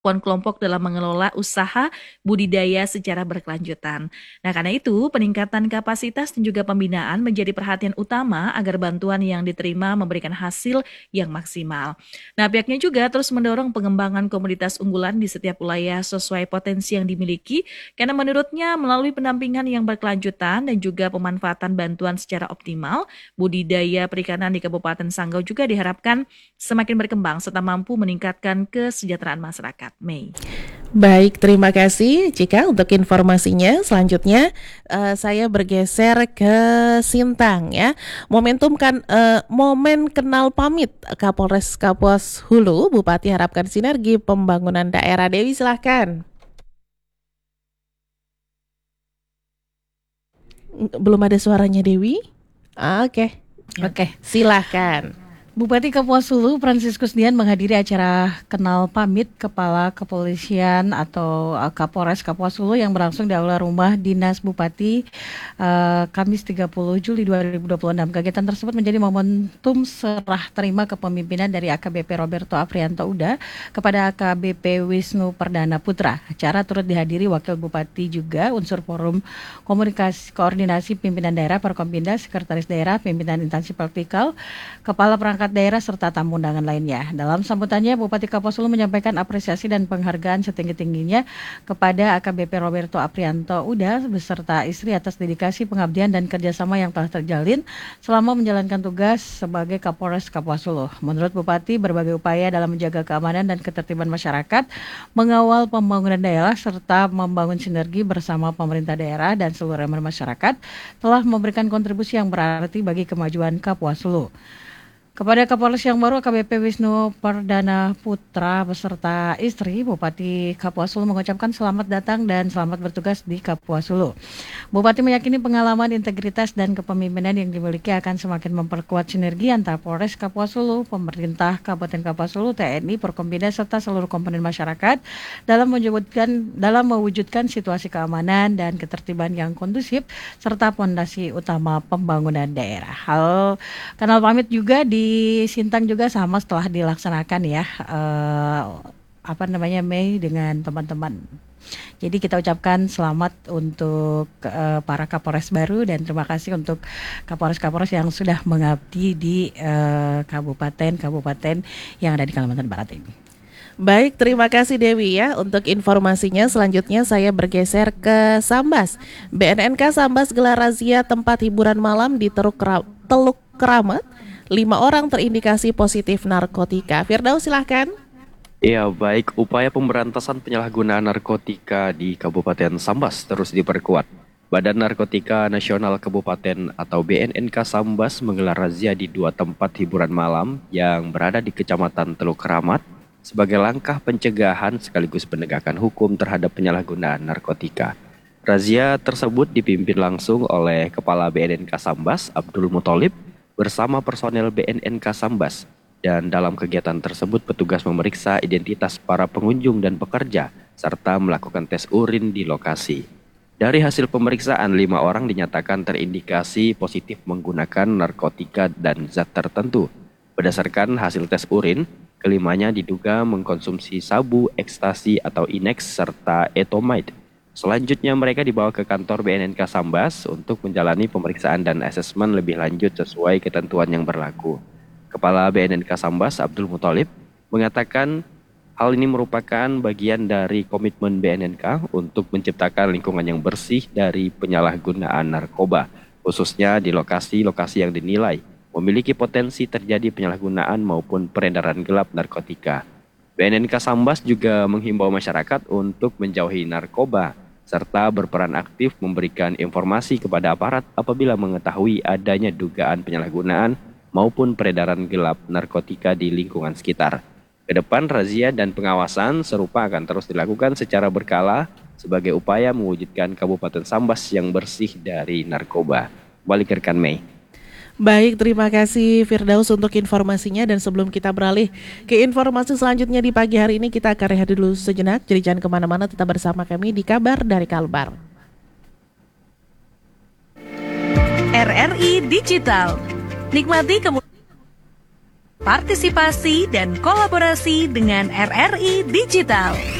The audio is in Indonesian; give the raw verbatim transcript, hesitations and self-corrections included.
kelompok dalam mengelola usaha budidaya secara berkelanjutan. Nah, karena itu peningkatan kapasitas dan juga pembinaan menjadi perhatian utama agar bantuan yang diterima memberikan hasil yang maksimal. Nah, pihaknya juga terus mendorong pengembangan komoditas unggulan di setiap wilayah sesuai potensi yang dimiliki, karena menurutnya melalui pendampingan yang berkelanjutan dan juga pemanfaatan bantuan secara optimal, budidaya perikanan di Kabupaten Sanggau juga diharapkan semakin berkembang serta mampu meningkatkan kesejahteraan masyarakat. Mei. Baik, terima kasih Cika untuk informasinya. Selanjutnya eh, saya bergeser ke Sintang ya. Momentum kan eh, momen kenal pamit Kapolres Kapuas Hulu, Bupati harapkan sinergi pembangunan daerah. Dewi silahkan. Belum ada suaranya Dewi? Ah, Oke, Oke, silahkan. Bupati Kapuas Hulu Fransiskus Dian menghadiri acara kenal pamit Kepala Kepolisian atau uh, Kapolres Kapuas Hulu yang berlangsung di aula rumah Dinas Bupati uh, Kamis tiga puluh Juli dua ribu dua puluh enam. Kegiatan tersebut menjadi momentum serah terima kepemimpinan dari A K B P Roberto Aprianto Uda kepada A K B P Wisnu Perdana Putra. Acara turut dihadiri Wakil Bupati juga, unsur forum komunikasi koordinasi pimpinan daerah, Perkompinda, Sekretaris Daerah, pimpinan instansi vertikal, Kepala Perangkat daerah serta tamu undangan lainnya. Dalam sambutannya, Bupati Kapuas Hulu menyampaikan apresiasi dan penghargaan setinggi-tingginya kepada A K B P Roberto Aprianto Uda beserta istri atas dedikasi, pengabdian dan kerjasama yang telah terjalin selama menjalankan tugas sebagai Kapolres Kapuas Hulu. Menurut Bupati, berbagai upaya dalam menjaga keamanan dan ketertiban masyarakat, mengawal pembangunan daerah serta membangun sinergi bersama pemerintah daerah dan seluruh elemen masyarakat telah memberikan kontribusi yang berarti bagi kemajuan Kapuas Hulu. Kepada Kapolres yang baru A K B P Wisnu Perdana Putra beserta istri, Bupati Kapuas Hulu mengucapkan selamat datang dan selamat bertugas di Kapuas Hulu. Bupati meyakini pengalaman, integritas dan kepemimpinan yang dimiliki akan semakin memperkuat sinergi antara Polres Kapuas Hulu, pemerintah Kabupaten Kapuas Hulu, T N I, Perkompinda serta seluruh komponen masyarakat dalam mewujudkan dalam mewujudkan situasi keamanan dan ketertiban yang kondusif serta fondasi utama pembangunan daerah. Hal kanal pamit juga di di Sintang juga sama setelah dilaksanakan ya eh, apa namanya Mei dengan teman-teman. Jadi kita ucapkan selamat untuk eh, para Kapolres baru dan terima kasih untuk Kapolres-Kapolres yang sudah mengabdi di eh, kabupaten-kabupaten yang ada di Kalimantan Barat ini. Baik, terima kasih Dewi ya untuk informasinya. Selanjutnya saya bergeser ke Sambas. B N N K Sambas gelar razia tempat hiburan malam di Teluk Kera- Teluk Keramat. Lima orang terindikasi positif narkotika. Firdaus silahkan. Ya, baik. Upaya pemberantasan penyalahgunaan narkotika di Kabupaten Sambas terus diperkuat. Badan Narkotika Nasional Kabupaten atau B N N K Sambas menggelar razia di dua tempat hiburan malam yang berada di Kecamatan Teluk Keramat sebagai langkah pencegahan sekaligus penegakan hukum terhadap penyalahgunaan narkotika. Razia tersebut dipimpin langsung oleh Kepala B N N K Sambas, Abdul Muthalib, bersama personel B N N K Sambas, dan dalam kegiatan tersebut petugas memeriksa identitas para pengunjung dan pekerja serta melakukan tes urin di lokasi. Dari hasil pemeriksaan, lima orang dinyatakan terindikasi positif menggunakan narkotika dan zat tertentu. Berdasarkan hasil tes urin, kelimanya diduga mengkonsumsi sabu, ekstasi atau inex serta etomide. Selanjutnya mereka dibawa ke kantor B N N K Sambas untuk menjalani pemeriksaan dan asesmen lebih lanjut sesuai ketentuan yang berlaku. Kepala B N N K Sambas, Abdul Muthalib, mengatakan hal ini merupakan bagian dari komitmen B N N K untuk menciptakan lingkungan yang bersih dari penyalahgunaan narkoba, khususnya di lokasi-lokasi yang dinilai memiliki potensi terjadi penyalahgunaan maupun peredaran gelap narkotika. B N N K Sambas juga menghimbau masyarakat untuk menjauhi narkoba serta berperan aktif memberikan informasi kepada aparat apabila mengetahui adanya dugaan penyalahgunaan maupun peredaran gelap narkotika di lingkungan sekitar. Kedepan razia dan pengawasan serupa akan terus dilakukan secara berkala sebagai upaya mewujudkan Kabupaten Sambas yang bersih dari narkoba. Balik ke rekan Mei. Baik, terima kasih Firdaus untuk informasinya, dan sebelum kita beralih ke informasi selanjutnya di pagi hari ini, kita akan rehat dulu sejenak. Jadi jangan kemana-mana, tetap bersama kami di Kabar dari Kalbar. R R I Digital. Nikmati kemudahan partisipasi dan kolaborasi dengan R R I Digital.